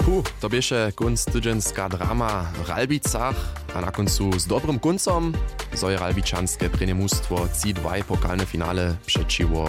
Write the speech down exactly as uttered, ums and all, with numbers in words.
Hu, to bieše kunc tydzienská drama w Ralbicach, a na koncu z dobrym kuncom zoje ralbičanske prene mustwo C dva pokalne finale przeciwo